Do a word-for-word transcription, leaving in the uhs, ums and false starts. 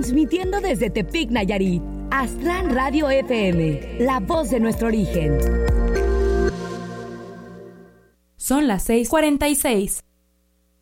Transmitiendo desde Tepic, Nayarit. Aztlán Radio F M, la voz de nuestro origen. Son las seis cuarenta y seis.